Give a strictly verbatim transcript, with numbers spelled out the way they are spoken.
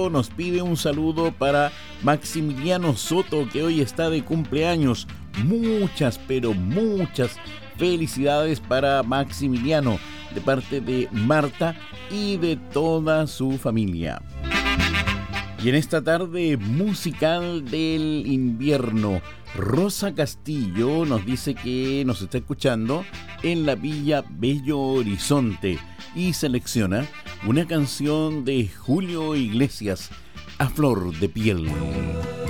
nos pide un saludo para Maximiliano Soto, que hoy está de cumpleaños. Muchas, pero muchas felicidades para Maximiliano, de parte de Marta y de toda su familia. Y en esta tarde musical del invierno, Rosa Castillo nos dice que nos está escuchando en la Villa Bello Horizonte y selecciona una canción de Julio Iglesias, A Flor de Piel.